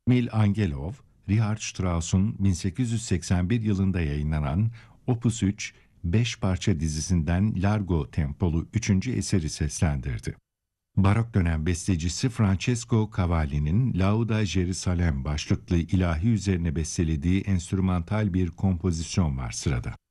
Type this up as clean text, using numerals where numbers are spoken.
Emil Angelov, Richard Strauss'un 1881 yılında yayınlanan Opus 3, 5 parça dizisinden Largo tempolu 3. eseri seslendirdi. Barok dönem bestecisi Francesco Cavalli'nin Lauda Jerusalem başlıklı ilahi üzerine bestelediği enstrümantal bir kompozisyon var sırada.